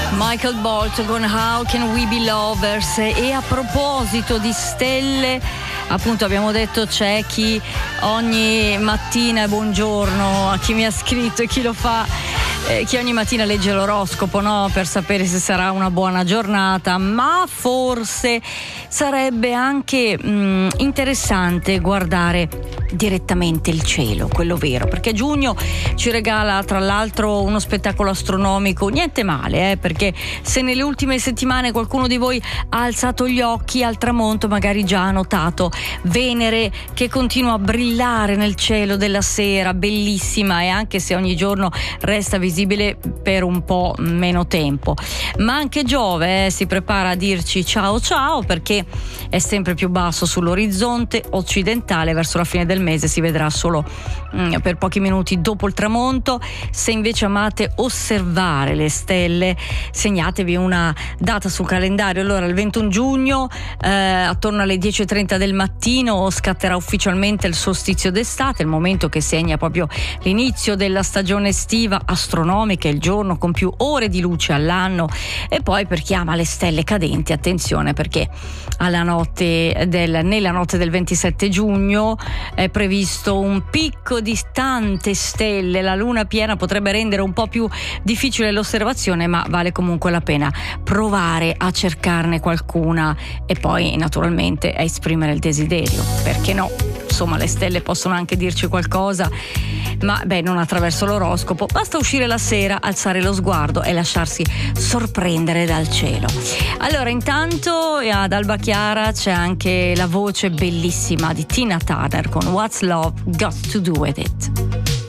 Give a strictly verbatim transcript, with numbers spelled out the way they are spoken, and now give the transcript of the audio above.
Michael Bolt con How Can We Be Lovers. E a proposito di stelle, appunto abbiamo detto c'è chi ogni mattina, buongiorno a chi mi ha scritto e chi lo fa, eh, chi ogni mattina legge l'oroscopo, no? Per sapere se sarà una buona giornata, ma forse sarebbe anche mh, interessante guardare direttamente il cielo, quello vero, perché giugno ci regala tra l'altro uno spettacolo astronomico, niente male, eh, perché se nelle ultime settimane qualcuno di voi ha alzato gli occhi al tramonto, magari già ha notato Venere che continua a brillare nel cielo della sera, bellissima, e anche se ogni giorno resta visibile per un po' meno tempo, ma anche Giove eh, si prepara a dirci ciao ciao, perché è sempre più basso sull'orizzonte occidentale, verso la fine del mese si vedrà solo mm, per pochi minuti dopo il tramonto. Se invece amate osservare le stelle, segnatevi una data sul calendario. Allora il ventuno giugno eh, attorno alle dieci e trenta del mattino scatterà ufficialmente il solstizio d'estate, il momento che segna proprio l'inizio della stagione estiva astronomica, il giorno con più ore di luce all'anno. E poi per chi ama le stelle cadenti, attenzione, perché alla notte del, nella notte del ventisette giugno è previsto un picco di tante stelle. La luna piena potrebbe rendere un po' più difficile l'osservazione, ma vale comunque la pena provare a cercarne qualcuna e poi naturalmente a esprimere il desiderio, perché no? Insomma, le stelle possono anche dirci qualcosa, ma beh, non attraverso l'oroscopo, basta uscire la sera, alzare lo sguardo e lasciarsi sorprendere dal cielo. Allora, intanto ad Alba Chiara c'è anche la voce bellissima di Tina Turner con What's Love Got to Do With It.